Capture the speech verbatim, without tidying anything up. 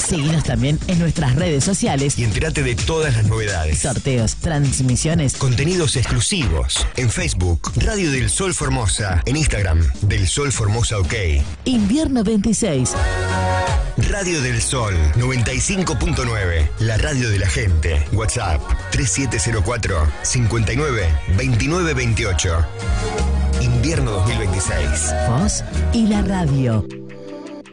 Seguinos también en nuestras redes sociales y entérate de todas las novedades. Sorteos, transmisiones, contenidos exclusivos. En Facebook, Radio del Sol Formosa. En Instagram, Del Sol Formosa OK. Invierno veintiséis. Radio del Sol noventa y cinco punto nueve. La radio de la gente. WhatsApp tres siete cero cuatro, cinco nueve, dos nueve dos ocho. Invierno dos mil veintiséis. Vos y la radio.